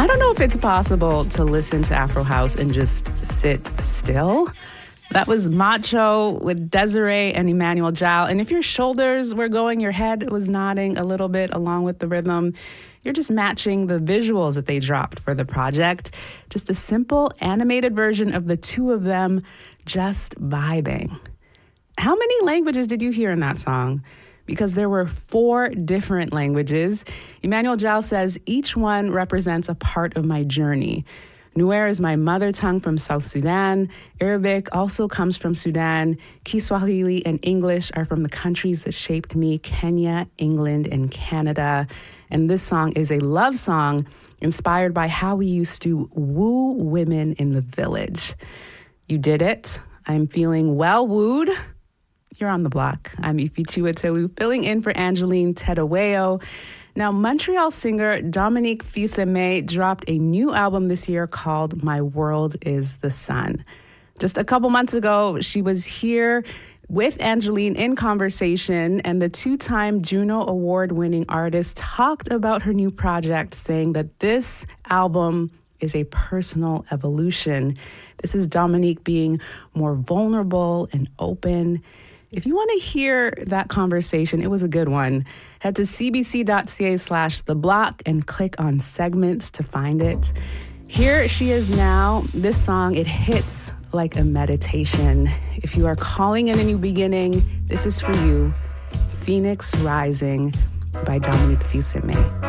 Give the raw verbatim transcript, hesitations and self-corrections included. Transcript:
I don't know if it's possible to listen to Afro House and just sit still. That was Macho with Desiree and Emmanuel Jal. And if your shoulders were going, your head was nodding a little bit along with the rhythm, you're just matching the visuals that they dropped for the project. Just a simple animated version of the two of them just vibing. How many languages did you hear in that song? Because there were four different languages. Emmanuel Jal says each one represents a part of my journey. Nuer is my mother tongue from South Sudan. Arabic also comes from Sudan. Kiswahili and English are from the countries that shaped me, Kenya, England, and Canada. And this song is a love song inspired by how we used to woo women in the village. You did it. I'm feeling well wooed. You're on the block. I'm Ifichua Telu, filling in for Angeline Tedaweo. Now, Montreal singer Dominique Fils-Aimé dropped a new album this year called My World is the Sun. Just a couple months ago, she was here with Angeline in conversation, and the two-time Juno Award-winning artist talked about her new project, saying that this album is a personal evolution. This is Dominique being more vulnerable and open. If you want to hear that conversation, it was a good one. Head to cbc.ca slash the block and click on segments to find it. Here she is now. This song, it hits like a meditation. If you are calling in a new beginning, this is for you. Phoenix Rising by Dominique Fils-Aimé.